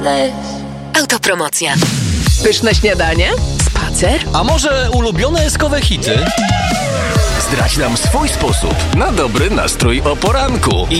Autopromocja. Pyszne śniadanie? Spacer? A może ulubione eskowe hity? Zdradź nam swój sposób na dobry nastrój o poranku.